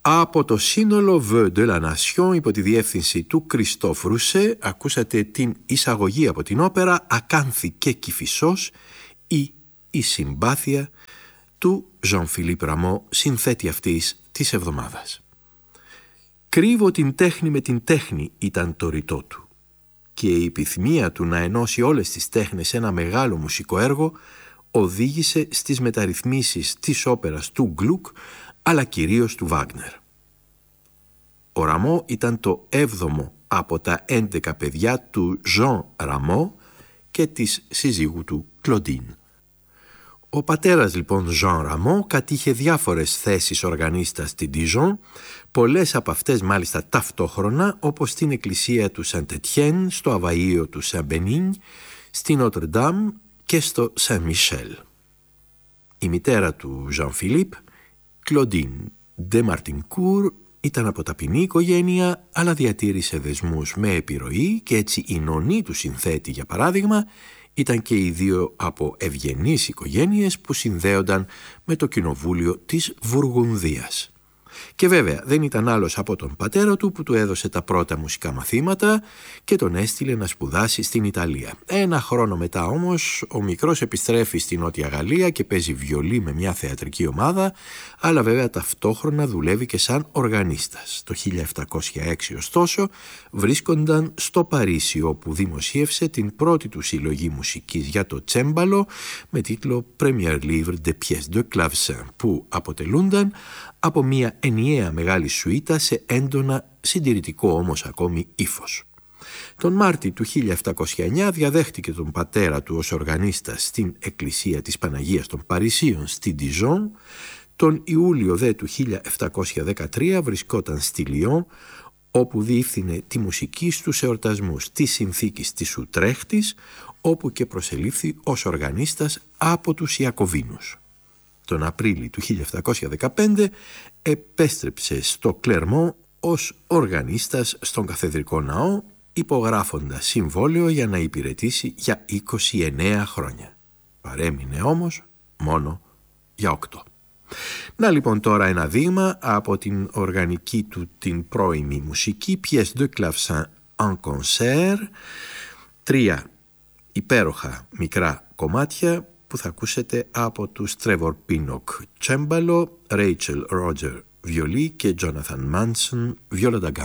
Από το σύνολο Vœux de la Nation υπό τη διεύθυνση του Κριστόφ Ρουσέ ακούσατε την εισαγωγή από την όπερα «Ακάνθη και Κηφισός» ή «Η Συμπάθεια» του Jean-Philippe Rameau, συνθέτη αυτής της εβδομάδας. «Κρύβω την τέχνη με την τέχνη» ήταν το ρητό του και η επιθυμία του να ενώσει όλες τις τέχνες σε ένα μεγάλο μουσικό έργο οδήγησε στις μεταρρυθμίσεις της όπερας του Γκλουκ αλλά κυρίως του Βάγνερ. Ο Ραμό ήταν το 7ο από τα 11 παιδιά του Jean Rameau και της σύζυγου του Κλοντίν. Ο πατέρας λοιπόν Jean Rameau κατήχε διάφορες θέσεις οργανίστα στην Dijon, πολλές από αυτές μάλιστα ταυτόχρονα, όπως στην εκκλησία του Saint-Étienne, στο αβαΐο του Saint-Bénigne, στην Notre-Dame και στο Saint-Michel. Η μητέρα του Jean-Philippe, Claudine de Martincourt, ήταν από ταπεινή οικογένεια, αλλά διατήρησε δεσμούς με επιρροή και έτσι η νονή του συνθέτη, για παράδειγμα, ήταν και οι δύο από ευγενείς οικογένειες που συνδέονταν με το κοινοβούλιο της Βουργουνδίας. Και βέβαια δεν ήταν άλλος από τον πατέρα του που του έδωσε τα πρώτα μουσικά μαθήματα και τον έστειλε να σπουδάσει στην Ιταλία. Ένα χρόνο μετά όμως ο μικρός επιστρέφει στη Νότια Γαλλία και παίζει βιολί με μια θεατρική ομάδα, αλλά βέβαια ταυτόχρονα δουλεύει και σαν οργανίστας. Το 1706 ωστόσο βρίσκονταν στο Παρίσι, όπου δημοσίευσε την πρώτη του συλλογή μουσικής για το τσέμπαλο με τίτλο Premier Livre de Pièces de Clavecin, που αποτελούνταν από μια ενιαία μεγάλη σουίτα σε έντονα συντηρητικό όμως ακόμη ύφος. Τον Μάρτιο του 1709 διαδέχτηκε τον πατέρα του ως οργανίστα στην εκκλησία της Παναγίας των Παρισίων στη Dijon. Τον Ιούλιο δε του 1713 βρισκόταν στη Λιόν, όπου διεύθυνε τη μουσική στους εορτασμούς της συνθήκης της Ουτρέχτης, όπου και προσελήφθη ως οργανίστας από τους Ιακωβίνους. Τον Απρίλιο του 1715 επέστρεψε στο Κλερμόν ως οργανίστας στον Καθεδρικό Ναό, υπογράφοντας συμβόλαιο για να υπηρετήσει για 29 χρόνια. Παρέμεινε όμως μόνο για 8. Να λοιπόν τώρα ένα δείγμα από την οργανική του την πρώιμη μουσική Pièces de Clavecin en concert, 3 υπέροχα μικρά κομμάτια που θα ακούσετε από τους Trevor Pinnock τσέμπαλο, Rachel Roger βιολί και Jonathan Manson βιόλα da gamba.